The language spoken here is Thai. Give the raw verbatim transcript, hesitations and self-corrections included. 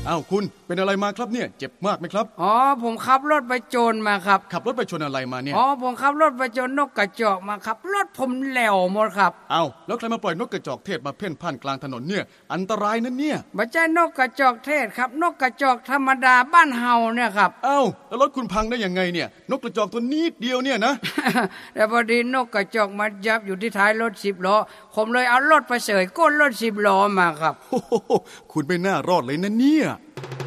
อ้าวคุณเป็นอะไรมาครับเนี่ยเจ็บมากไหมครับอ๋อผมขับรถไปโจรมาครับขับรถไปชนอะไรมาเนี่ยอ๋อผมขับรถไปชนนกกระจอกมาครับรถผมแหลวหมดครับอ้าวแล้วใครมาปล่อยนกกระจอกเทศมาเพ่นพ่านกลางถนนเนี่ยอันตรายนั่นเนี่ยไม่ใช่นกกระจอกเทศครับนกกระจอกธรรมดาบ้านเฮาเนี่ยครับอ้าวแล้วรถคุณพังได้ยังไงเนี่ยนกกระจอกตัวนิดเดียวเนี่ยนะแต่พอดีนกกระจอกมายับอยู่ที่ท้ายรถสิบล้อผมเลยเอารถไปเสยก้นรถสิบล้อมาครับคุณไม่น่ารอดเลยนะเนี่ย